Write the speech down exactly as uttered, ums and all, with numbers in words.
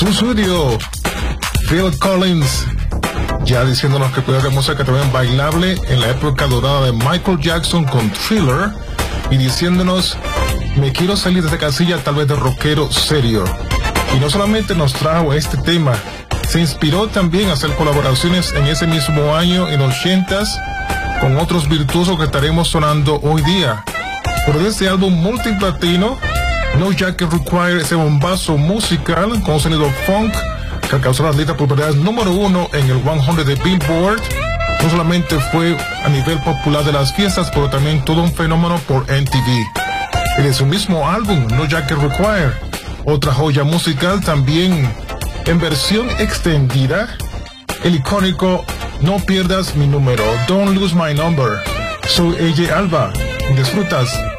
su estudio, Phil Collins, ya diciéndonos que puede haber música también bailable en la época dorada de Michael Jackson con Thriller, y diciéndonos, me quiero salir de esta casilla tal vez de rockero serio. Y no solamente nos trajo este tema, se inspiró también a hacer colaboraciones en ese mismo año, en los ochentas, con otros virtuosos que estaremos sonando hoy día. Pero de este álbum multiplatino, No Jacket Required, ese bombazo musical con sonido funk que alcanzó las listas populares número uno en el cien de Billboard, no solamente fue a nivel popular de las fiestas, pero también todo un fenómeno por M T V. Y de su mismo álbum, No Jacket Required, otra joya musical también en versión extendida, el icónico No Pierdas Mi Número, Don't Lose My Number. Soy A J Alba, disfrutas